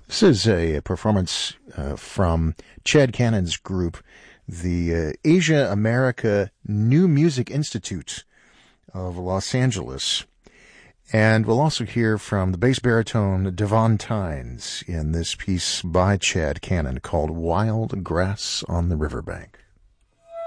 This is a performance from Chad Cannon's group, the Asia America New Music Institute of Los Angeles. And we'll also hear from the bass baritone Devon Tynes in this piece by Chad Cannon called Wild Grass on the Riverbank.